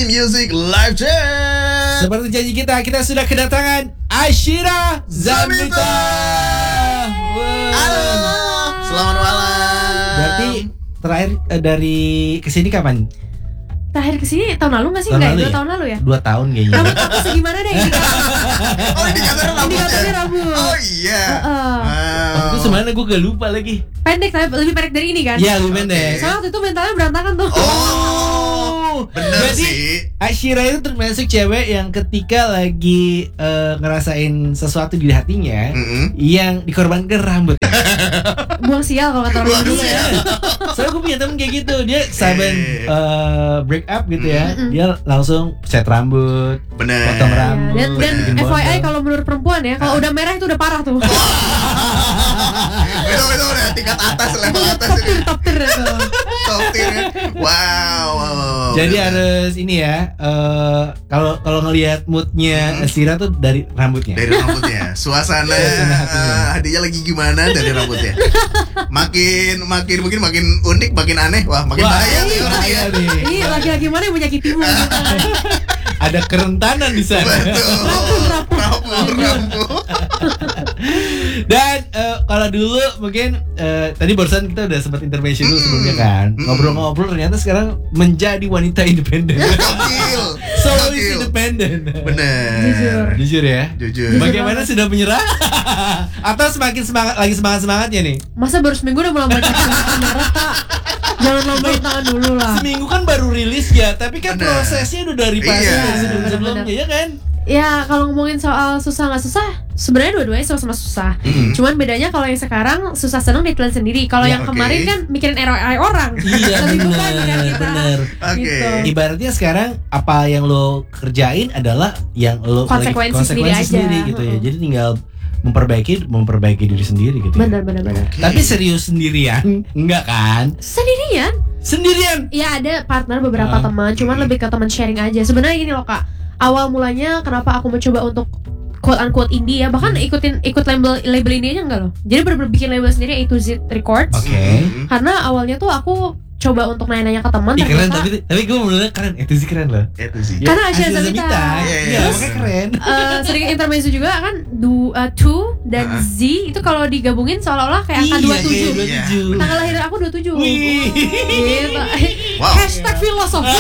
Indie Music Live Chat. Seperti janji kita sudah kedatangan Ashira Zamita. Halo, selamat malam. Berarti terakhir dari kesini kapan? Terakhir kesini tahun lalu nggak sih? Enggak, 2 tahun lalu ya? 2 tahun kayaknya. Rambut aku segimana deh? Oh, indikatornya rambut. Indikatornya rambut. Oh iya. Itu sebenarnya gue gak lupa lagi. Pendek, tapi lebih pendek dari ini kan? Iya, lebih pendek. Soalnya waktu itu mentalnya berantakan tuh. Bener Jadi, sih. Ashira itu termasuk cewek yang ketika lagi ngerasain sesuatu di hatinya, yang dikorbankan rambut. Buang sial kalau kata orang dulu ya. Soalnya gue punya temen kayak gitu, dia saben break up gitu ya, dia langsung set rambut, Bener. potong rambut. Dan bikin FYI bondol. kalau menurut perempuan ya, kalau udah merah itu udah parah tuh. Itu udah tingkat atas, level atas ini. Top tier itu. Top tier. Wow. Jadi harus ini ya, kalau ngelihat moodnya Ashira tuh dari rambutnya. Dari rambutnya, suasana hadiahnya lagi gimana dari rambutnya. Makin mungkin makin unik, makin aneh, wah makin bahaya nih orang ya. Ini laki-laki mana yang menyakitimu gitu. Ada kerentanan di sana. Betul. Rapuh. Dan kalau dulu mungkin tadi barusan kita udah sempat intervention dulu sebelumnya kan, ngobrol-ngobrol ternyata sekarang menjadi wanita independen. Gokil. Solois independen. Bener. Jujur ya. Jujur. Bagaimana sudah menyerah? Atau semakin semangatnya nih? Masa baru seminggu udah mulai menyerah, Kak? Jangan lambain tangan dulu lah. Seminggu kan baru rilis ya, tapi kan Bener. Iya, prosesnya udah dari pasti sebelum-sebelumnya ya kan? Ya kalau ngomongin soal susah nggak susah, sebenarnya dua-duanya sama-sama susah. Cuman bedanya kalau yang sekarang susah seneng ditelan sendiri. Kalau yang kemarin kan mikirin ROI orang. Iya Lebih beban kan kita. bener. Oke. Gitu. Ibaratnya sekarang apa yang lo kerjain adalah yang lo Konsekuensi sendiri aja. gitu ya. Jadi tinggal memperbaiki diri sendiri gitu. Ya. Bener. Tapi serius sendirian enggak kan? Sendirian. Ya ada partner beberapa teman, cuman lebih ke teman sharing aja. Sebenarnya gini loh Kak, awal mulanya kenapa aku mencoba untuk quote unquote indie ya, bahkan ikut label ini aja enggak loh. Jadi bener-bener bikin label sendiri A to Z Records. Oke. Karena awalnya tuh aku coba untuk nanya-nanya ke teman, Ih, keren, ternyata tapi gue bener keren. Itu sih keren loh. Itu sih. karena Ashira Zamita. Iya, Terus, makanya keren. Sedikit intermezzo juga kan, 2 dan Z itu kalau digabungin seolah-olah kayak angka 27. 27. Tanggal lahir aku 27. Wih. Gitu. Wow. Hashtag filosofi.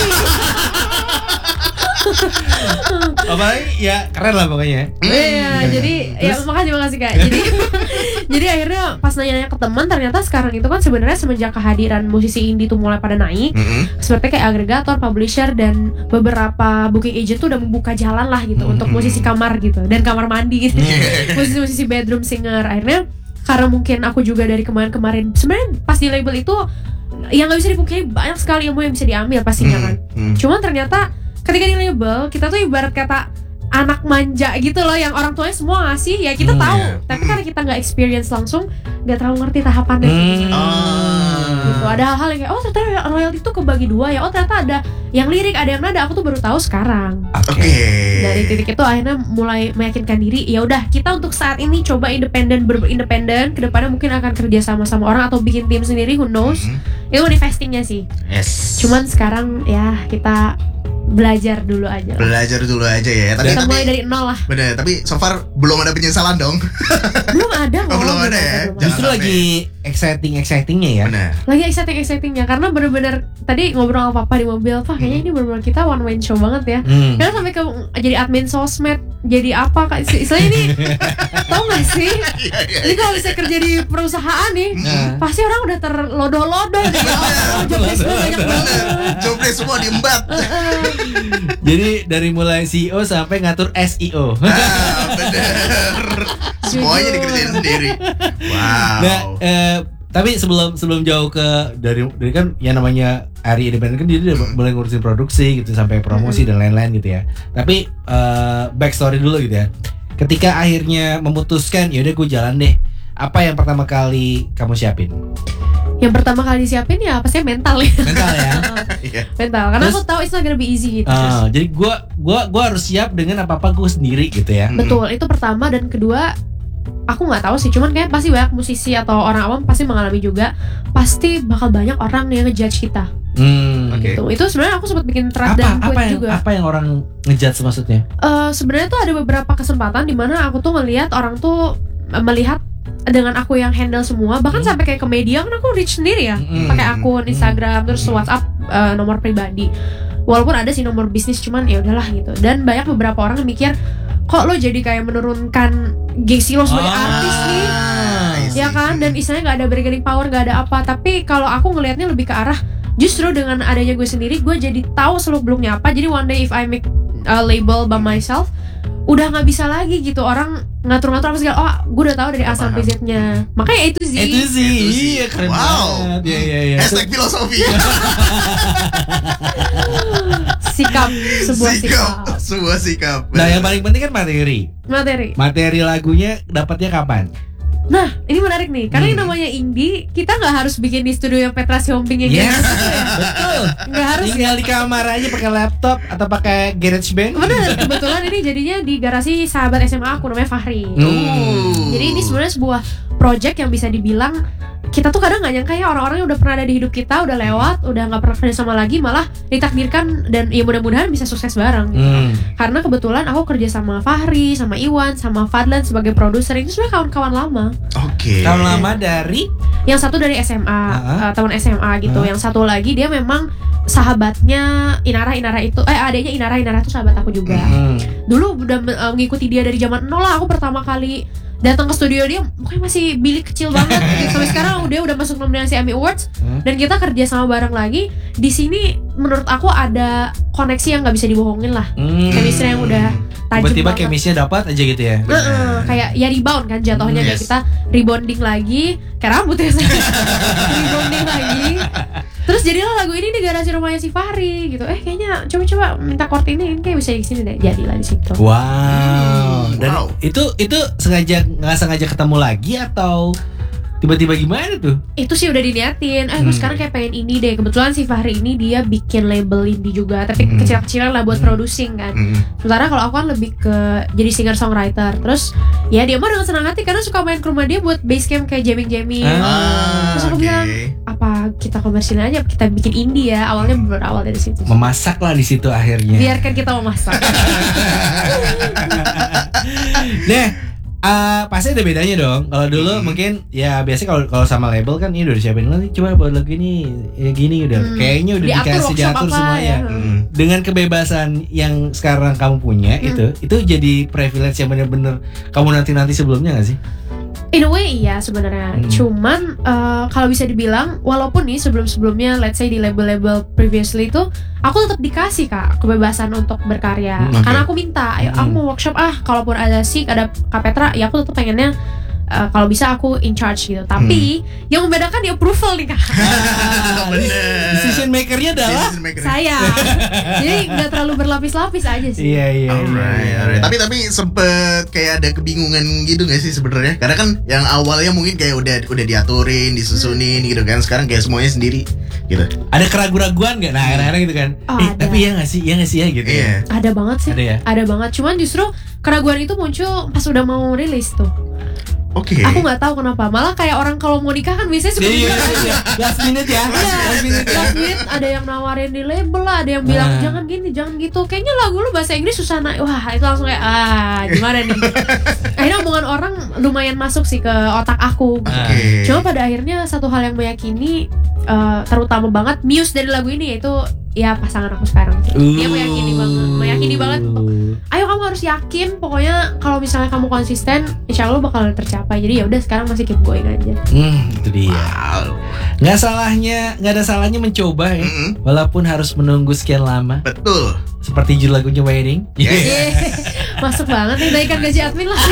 Apalagi ya keren lah pokoknya. Iya, jadi ya makasih Kak. Jadi akhirnya pas nanya-nanya ke teman, ternyata sekarang itu kan sebenarnya semenjak kehadiran musisi indie tuh mulai pada naik, seperti kayak agregator, publisher dan beberapa booking agent tuh udah membuka jalan lah gitu untuk musisi kamar gitu dan kamar mandi gitu. Musisi bedroom singer. Akhirnya karena mungkin aku juga dari kemarin sebenarnya pas di label itu yang nggak bisa dipungkiri banyak sekali ilmu yang bisa diambil pastinya kan. Cuman ternyata ketika di label kita tuh ibarat kata anak manja gitu loh, yang orang tuanya semua ngasih ya kita tahu, tapi karena kita nggak experience langsung, nggak terlalu ngerti tahapannya gitu. Ada hal-hal yang kayak oh ternyata royalty itu kebagi 2 ya, oh ternyata ada yang lirik, ada yang nada, aku tuh baru tahu sekarang. Oke. Dari titik itu akhirnya mulai meyakinkan diri, ya udah kita untuk saat ini coba independen, kedepannya mungkin akan kerja sama orang atau bikin tim sendiri, who knows. Itu manifestingnya sih. Yes. Cuman sekarang ya kita belajar dulu aja Ya. Tapi kita mulai dari nol lah. bener, tapi so far belum ada penyesalan dong. Belum ada kok. Belum ada ya? belum Justru Jangan lagi excitingnya ya. Bener. lagi excitingnya karena bener-bener tadi ngobrol sama papa di mobil, Pak kayaknya ini bener-bener kita one man show banget ya. Karena sampai ke jadi admin sosmed, jadi apa Kak istilahnya ini tau gak sih? Ini kalau bisa kerja di perusahaan nih, pasti orang udah terlodoh-lodoh nih. Jobdesk gue banyak banget. Jobdesk semua diembat. Jadi dari mulai CEO sampai ngatur SEO. Bener. Semuanya dikerjain sendiri. Wow. Nah, tapi sebelum jauh ke dari kan yang namanya Ari Independen kan dia udah mulai ngurusin produksi gitu sampai promosi dan lain-lain gitu ya. Tapi backstory dulu gitu ya. Ketika akhirnya memutuskan ya udah gue jalan deh. Apa yang pertama kali kamu siapin? Yang pertama kali disiapin ya pastinya mental ya. Mental ya. Mental. Karena aku tahu it's not gonna be easy gitu. Jadi gue harus siap dengan apa gue sendiri gitu ya. Betul, itu pertama. Dan kedua, aku nggak tahu sih, cuman kayak pasti banyak musisi atau orang awam pasti mengalami juga, pasti bakal banyak orang yang ngejudge kita. Oke. Itu sebenarnya aku sempat bikin thread dan tweet juga. Apa yang orang ngejudge maksudnya? Sebenarnya tuh ada beberapa kesempatan di mana aku tuh ngelihat orang tuh melihat dengan aku yang handle semua, bahkan sampai kayak ke media kan aku reach sendiri ya, pakai akun Instagram terus WhatsApp, nomor pribadi. Walaupun ada sih nomor bisnis, cuman ya udahlah gitu. Dan banyak beberapa orang yang mikir, kok lo jadi kayak menurunkan gengsi lo sebagai artis nih, ya kan? Dan istilahnya nggak ada bargaining power, nggak ada apa. Tapi kalau aku ngelihatnya lebih ke arah justru dengan adanya gue sendiri, gue jadi tahu seluk beluknya apa. Jadi one day if I make a label by myself, udah nggak bisa lagi gitu orang ngatur-ngatur apa segala. Oh, gue udah tahu dari A sampai Z-nya. Makanya itu sih. Iya, keren banget. Iya. Hashtag filosofi. Sebuah sikap. Nah, yang paling penting kan materi. Materi lagunya dapatnya kapan? Nah, ini menarik nih, karena yang namanya indie, kita nggak harus bikin di studio yang Petra Siombing yang Yes, gitu ya. betul. Nggak harus tinggal di kamar aja pakai laptop atau pakai GarageBand. Bener, kebetulan ini jadinya di garasi sahabat SMA aku namanya Fahri. Jadi ini sebenarnya sebuah project yang bisa dibilang kita tuh kadang nggak nyangka ya orang-orang yang udah pernah ada di hidup kita udah lewat, udah nggak pernah kerja sama lagi, malah ditakdirkan dan ya mudah-mudahan bisa sukses bareng. Karena kebetulan aku kerja sama Fahri, sama Iwan, sama Fadlan sebagai produser. Itu sebenarnya kawan-kawan lama. Oke. Kawan lama dari? Yang satu dari SMA, teman SMA gitu. Yang satu lagi dia memang sahabatnya Inara itu, adanya Inara itu sahabat aku juga. Dulu udah mengikuti dia dari zaman nol lah. Aku pertama kali datang ke studio dia mukanya masih bilik kecil banget gitu. Sampai sekarang dia udah masuk nominasi Emmy Awards dan kita kerja sama bareng lagi. Di sini menurut aku ada koneksi yang nggak bisa dibohongin lah. Chemistry yang udah tajam tiba-tiba banget. chemistry dapat aja gitu ya. Kayak ya rebound kan jatuhnya, kayak kita rebounding lagi kayak rambut ya. Rebounding lagi. Terus jadilah lagu ini di garasi rumahnya si Fahri gitu. Kayaknya coba minta chord ini kayak bisa di sini deh. Jadilah di situ. Wow. Dan itu nggak sengaja ketemu lagi atau tiba-tiba gimana tuh? Itu sih udah diniatin. Gue sekarang kayak pengen indie deh. Kebetulan si Fahri ini dia bikin label indie juga, tapi kecil-kecilan lah buat producing kan. Sementara kalau aku kan lebih ke jadi singer songwriter. Terus ya dia mah dengan senang hati karena suka main ke rumah dia buat base camp kayak jamming. Terus aku bilang, apa kita komersilin aja, kita bikin indie ya. Awalnya berawal dari situ. Memasak lah di situ akhirnya. Biarkan kita memasak. Pasti ada bedanya dong. Kalau dulu mungkin ya biasanya kalau sama label kan ini udah disiapin nanti coba buat lagu ini ya gini udah kayaknya udah dikasih diatur semuanya. Dengan kebebasan yang sekarang kamu punya itu jadi privilege yang bener-bener kamu nanti sebelumnya nggak sih? In a way iya sebenarnya. Cuman kalau bisa dibilang walaupun nih sebelum-sebelumnya let's say di label-label previously itu aku tetap dikasih Kak kebebasan untuk berkarya. Karena aku minta, ayo aku mau workshop kalaupun ada Sik, ada Kak Petra, ya aku tetap pengennya kalau bisa aku in charge gitu. Tapi yang membedakan di approval nih Kak. Decision makernya adalah saya. Jadi nggak terlalu berlapis-lapis aja sih. Iya. Alright. Tapi sempet kayak ada kebingungan gitu nggak sih sebenarnya? Karena kan yang awalnya mungkin kayak udah diaturin, disusunin gitu kan. Sekarang kayak semuanya sendiri gitu. Ada keraguan-keraguan nggak? Nah, kadang-kadang gitu kan. Tapi ya nggak sih ya gitu. Iya. Ada banget sih. Ada banget. Cuman justru keraguan itu muncul pas udah mau rilis tuh. Oke. Aku nggak tahu kenapa. Malah kayak orang kalau mau nikah kan biasanya suka last minute ya. Last minute ada yang nawarin di label lah, ada yang bilang jangan gini, jangan gitu. Kayaknya lagu lu bahasa Inggris susah Wah, itu langsung kayak gimana nih. Akhirnya omongan orang lumayan masuk sih ke otak aku. Cuma pada akhirnya satu hal yang meyakini terutama banget Muse dari lagu ini yaitu ya pasangan aku sekarang. Dia meyakini banget. Ayo kamu harus yakin, pokoknya kalau misalnya kamu konsisten, insya Allah bakal tercapai. Jadi ya udah sekarang masih keep going aja. Itu dia. Nggak ada salahnya mencoba ya, walaupun harus menunggu sekian lama. Betul. Seperti judul lagunya Waiting. Masuk banget nih, naikkan gaji admin lah.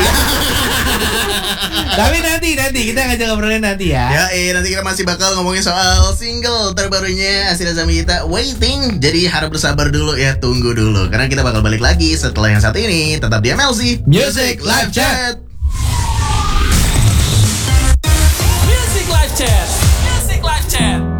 Tapi nanti kita ngajak ngobrolin nanti ya. Nanti kita masih bakal ngomongin soal single terbarunya Asira Zamita Waiting. Jadi harap bersabar dulu ya, tunggu dulu. Karena kita bakal balik lagi setelah yang satu ini. Tetap di MLC Music Live Chat. Music Live Chat.